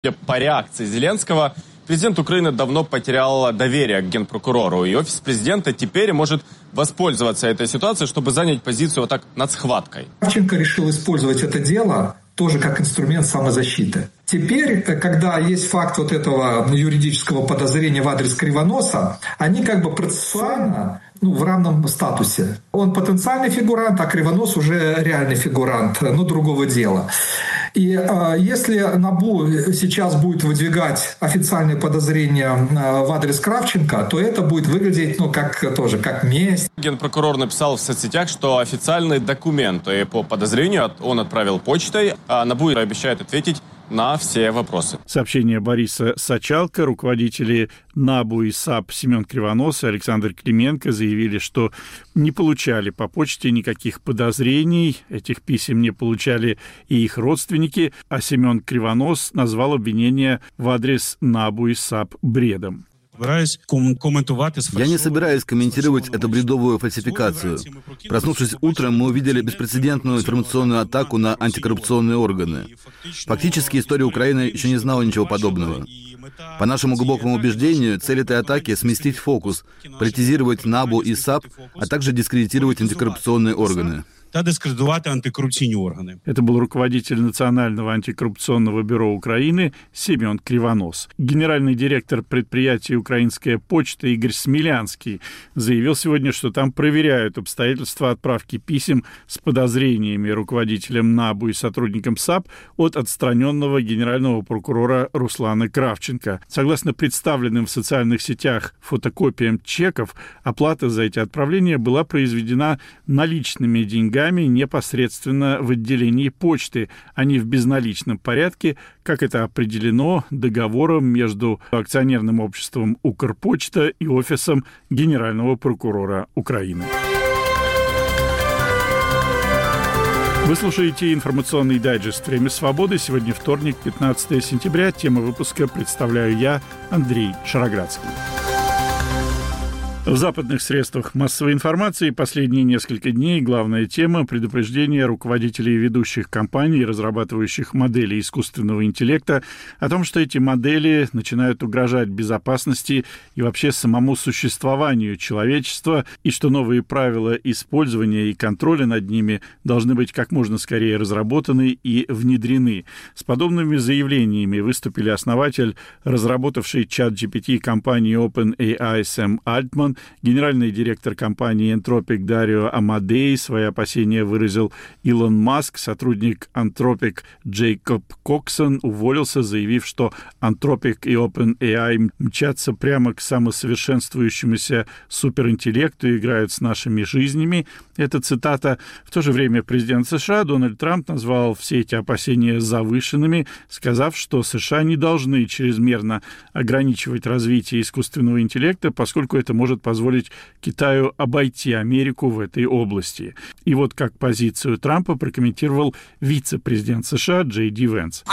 По реакции Зеленского, президент Украины давно потерял доверие к генпрокурору, и офис президента теперь может воспользоваться этой ситуацией, чтобы занять позицию вот так над схваткой. Кравченко решил использовать это дело тоже как инструмент самозащиты. Теперь, когда есть факт вот этого юридического подозрения в адрес Кривоноса, они как бы процессуально в равном статусе. Он потенциальный фигурант, а Кривонос уже реальный фигурант, другого дела. И если НАБУ сейчас будет выдвигать официальные подозрения в адрес Кравченко, то это будет выглядеть как месть. Генпрокурор написал в соцсетях, что официальные документы по подозрению он отправил почтой, а НАБУ обещает ответить на все вопросы. Сообщение Бориса Сачалко. Руководители НАБУ и САП Семен Кривонос и Александр Клименко заявили, что не получали по почте никаких подозрений. Этих писем не получали и их родственники, а Семен Кривонос назвал обвинение в адрес НАБУ и САП бредом. Я не собираюсь комментировать эту бредовую фальсификацию. Проснувшись утром, мы увидели беспрецедентную информационную атаку на антикоррупционные органы. Фактически история Украины еще не знала ничего подобного. По нашему глубокому убеждению, цель этой атаки — сместить фокус, политизировать НАБУ и САП, а также дискредитировать антикоррупционные органы. Это был руководитель Национального антикоррупционного бюро Украины Семен Кривонос. Генеральный директор предприятия «Украинская почта» Игорь Смелянский заявил сегодня, что там проверяют обстоятельства отправки писем с подозрениями руководителям НАБУ и сотрудникам САП от отстраненного генерального прокурора Руслана Кравченко. Согласно представленным в социальных сетях фотокопиям чеков, оплата за эти отправления была произведена наличными деньгами непосредственно в отделении почты, а не в безналичном порядке, как это определено договором между акционерным обществом «Укрпочта» и офисом Генерального прокурора Украины. Вы слушаете информационный дайджест «Время свободы». Сегодня вторник, 15 сентября. Тема выпуска представляю я, Андрей Шароградский. В западных средствах массовой информации последние несколько дней главная тема — предупреждение руководителей ведущих компаний, разрабатывающих модели искусственного интеллекта, о том, что эти модели начинают угрожать безопасности и вообще самому существованию человечества, и что новые правила использования и контроля над ними должны быть как можно скорее разработаны и внедрены. С подобными заявлениями выступили основатель, разработавший чат-GPT компании OpenAI Сэм Альтман, генеральный директор компании Anthropic Дарио Амадей. Свои опасения выразил Илон Маск. Сотрудник Anthropic Джейкоб Коксон уволился, заявив, что Anthropic и OpenAI мчатся прямо к самосовершенствующемуся суперинтеллекту и играют с нашими жизнями. Это цитата. В то же время президент США Дональд Трамп назвал все эти опасения завышенными, сказав, что США не должны чрезмерно ограничивать развитие искусственного интеллекта, поскольку это может позволить Китаю обойти Америку в этой области. И вот как позицию Трампа прокомментировал вице-президент США Джей Ди Венс.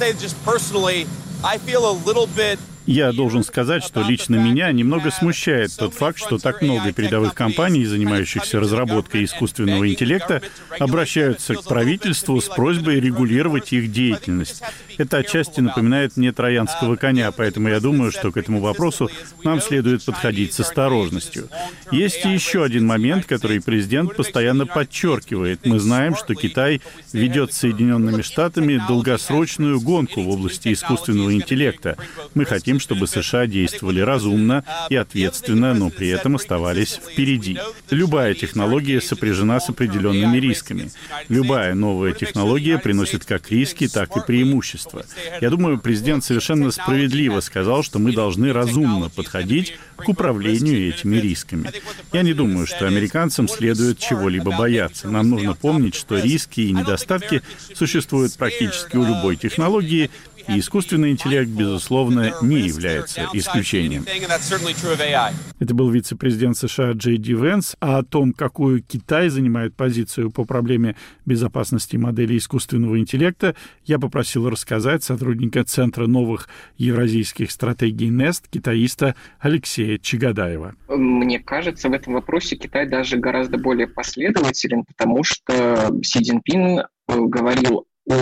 Я должен сказать, что лично меня немного смущает тот факт, что так много передовых компаний, занимающихся разработкой искусственного интеллекта, обращаются к правительству с просьбой регулировать их деятельность. Это отчасти напоминает мне троянского коня, поэтому я думаю, что к этому вопросу нам следует подходить с осторожностью. Есть и еще один момент, который президент постоянно подчеркивает. Мы знаем, что Китай ведет с Соединенными Штатами долгосрочную гонку в области искусственного интеллекта. Мы хотим, чтобы США действовали разумно и ответственно, но при этом оставались впереди. Любая технология сопряжена с определенными рисками. Любая новая технология приносит как риски, так и преимущества. Я думаю, президент совершенно справедливо сказал, что мы должны разумно подходить к управлению этими рисками. Я не думаю, что американцам следует чего-либо бояться. Нам нужно помнить, что риски и недостатки существуют практически у любой технологии, и искусственный интеллект, безусловно, не является исключением. Это был вице-президент США Джей Ди Венс. А о том, какую Китай занимает позицию по проблеме безопасности моделей искусственного интеллекта, я попросил рассказать сотрудника Центра новых евразийских стратегий НЕСТ, китаиста Алексея Чагадаева. Мне кажется, в этом вопросе Китай даже гораздо более последователен, потому что Си Цзиньпин говорил